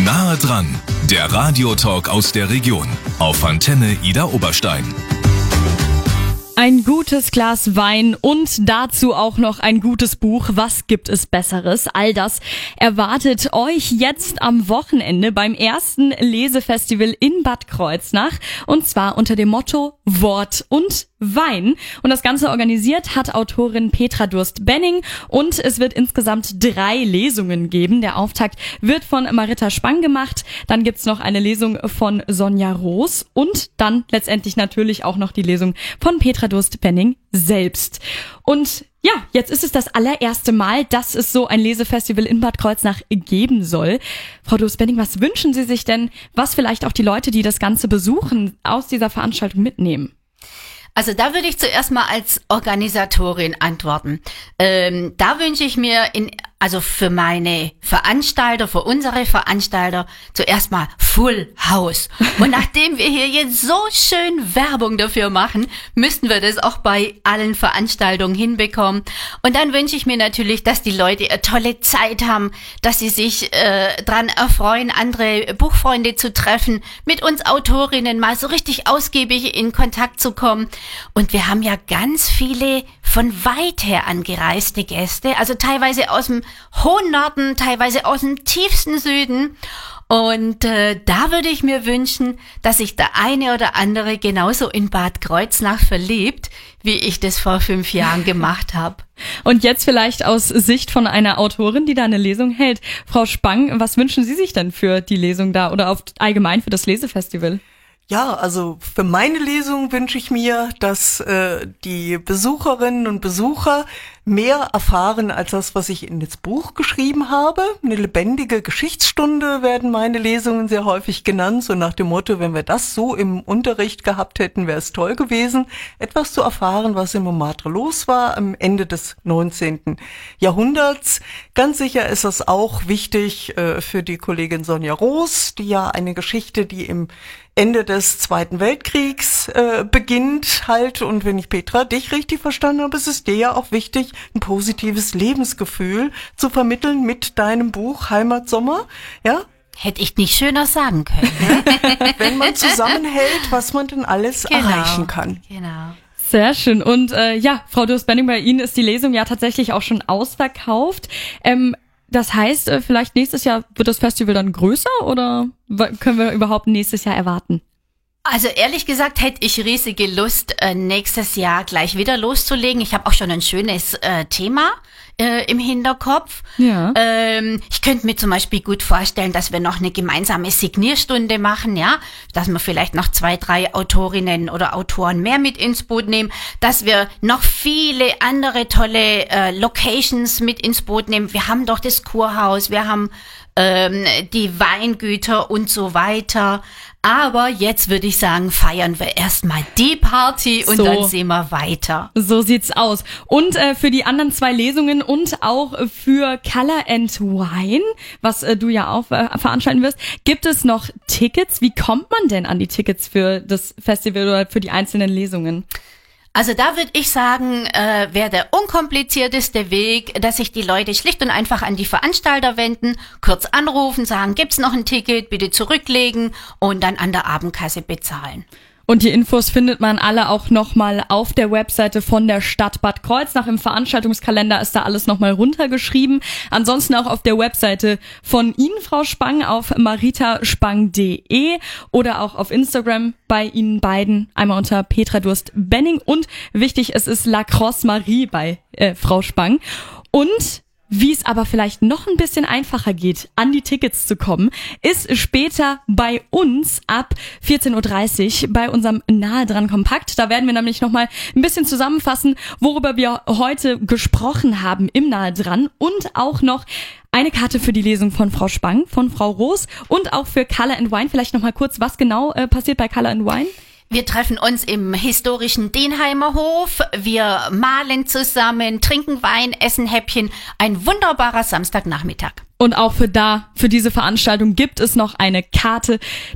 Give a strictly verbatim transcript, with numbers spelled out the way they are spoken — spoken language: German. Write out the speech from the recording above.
Nahe dran, der Radiotalk aus der Region auf Antenne Idar Oberstein. Ein gutes Glas Wein und dazu auch noch ein gutes Buch. Was gibt es Besseres? All das erwartet euch jetzt am Wochenende beim ersten Lesefestival in Bad Kreuznach. Und zwar unter dem Motto Wort und Wein. Und das Ganze organisiert hat Autorin Petra Durst-Benning und es wird insgesamt drei Lesungen geben. Der Auftakt wird von Marita Spang gemacht. Dann gibt's noch eine Lesung von Sonja Roos und dann letztendlich natürlich auch noch die Lesung von Petra Durst-Benning selbst. Und ja, jetzt ist es das allererste Mal, dass es so ein Lesefestival in Bad Kreuznach geben soll. Frau Durst-Benning, was wünschen Sie sich denn, was vielleicht auch die Leute, die das Ganze besuchen, aus dieser Veranstaltung mitnehmen? Also da würde ich zuerst mal als Organisatorin antworten. Ähm, da wünsche ich mir in, also für meine Veranstalter, für unsere Veranstalter zuerst mal Full House. Und nachdem wir hier jetzt so schön Werbung dafür machen, müssten wir das auch bei allen Veranstaltungen hinbekommen. Und dann wünsche ich mir natürlich, dass die Leute eine tolle Zeit haben, dass sie sich äh, dran erfreuen, andere Buchfreunde zu treffen, mit uns Autorinnen mal so richtig ausgiebig in Kontakt zu kommen. Und wir haben ja ganz viele von weit her angereiste Gäste, also teilweise aus dem hohen Norden, teilweise aus dem tiefsten Süden. Und äh, da würde ich mir wünschen, dass sich der eine oder andere genauso in Bad Kreuznach verliebt, wie ich das vor fünf Jahren gemacht habe. Und jetzt vielleicht aus Sicht von einer Autorin, die da eine Lesung hält. Frau Spang, was wünschen Sie sich denn für die Lesung da oder auf allgemein für das Lesefestival? Ja, also für meine Lesung wünsche ich mir, dass äh, die Besucherinnen und Besucher mehr erfahren als das, was ich in das Buch geschrieben habe. Eine lebendige Geschichtsstunde werden meine Lesungen sehr häufig genannt, so nach dem Motto, wenn wir das so im Unterricht gehabt hätten, wäre es toll gewesen, etwas zu erfahren, was in Montmartre los war am Ende des neunzehnten Jahrhunderts. Ganz sicher ist das auch wichtig äh, für die Kollegin Sonja Roos, die ja eine Geschichte, die im Ende des Zweiten Weltkriegs äh, beginnt halt, und wenn ich Petra dich richtig verstanden habe, ist es dir ja auch wichtig, ein positives Lebensgefühl zu vermitteln mit deinem Buch Heimatsommer, ja? Hätte ich nicht schöner sagen können. Wenn man zusammenhält, was man denn alles Genau. erreichen kann. Genau. Sehr schön. Und äh, ja, Frau Durst-Benning, bei Ihnen ist die Lesung ja tatsächlich auch schon ausverkauft. Ähm, das heißt, äh, vielleicht nächstes Jahr wird das Festival dann größer oder können wir überhaupt nächstes Jahr erwarten? Also ehrlich gesagt hätte ich riesige Lust, äh, nächstes Jahr gleich wieder loszulegen. Ich habe auch schon ein schönes äh, Thema äh, im Hinterkopf. Ja. Ähm, ich könnte mir zum Beispiel gut vorstellen, dass wir noch eine gemeinsame Signierstunde machen, ja, dass wir vielleicht noch zwei, drei Autorinnen oder Autoren mehr mit ins Boot nehmen, dass wir noch viele andere tolle äh, Locations mit ins Boot nehmen. Wir haben doch das Kurhaus, wir haben ähm, die Weingüter und so weiter. Aber jetzt würde ich sagen, feiern wir erstmal die Party und so, dann sehen wir weiter. So sieht's aus. Und äh, für die anderen zwei Lesungen und auch für Color and Wine, was äh, du ja auch äh, veranstalten wirst, gibt es noch Tickets. Wie kommt man denn an die Tickets für das Festival oder für die einzelnen Lesungen? Also da würde ich sagen, äh, wäre der unkomplizierteste Weg, dass sich die Leute schlicht und einfach an die Veranstalter wenden, kurz anrufen, sagen, gibt's noch ein Ticket, bitte zurücklegen und dann an der Abendkasse bezahlen. Und die Infos findet man alle auch nochmal auf der Webseite von der Stadt Bad Kreuznach. Im Veranstaltungskalender ist da alles nochmal runtergeschrieben. Ansonsten auch auf der Webseite von Ihnen, Frau Spang, auf maritaspang punkt de oder auch auf Instagram bei Ihnen beiden. Einmal unter Petra Durst-Benning und wichtig, es ist Lacrosse Marie bei äh, Frau Spang. Und wie es aber vielleicht noch ein bisschen einfacher geht, an die Tickets zu kommen, ist später bei uns ab vierzehn Uhr dreißig bei unserem Nahe dran Kompakt. Da werden wir nämlich nochmal ein bisschen zusammenfassen, worüber wir heute gesprochen haben im Nahe dran und auch noch eine Karte für die Lesung von Frau Spang, von Frau Roos und auch für Color and Wine. Vielleicht nochmal kurz, was genau äh, passiert bei Color and Wine? Wir treffen uns im historischen Denheimer Hof, wir malen zusammen, trinken Wein, essen Häppchen. Ein wunderbarer Samstagnachmittag. Und auch für da, für diese Veranstaltung gibt es noch eine Karte.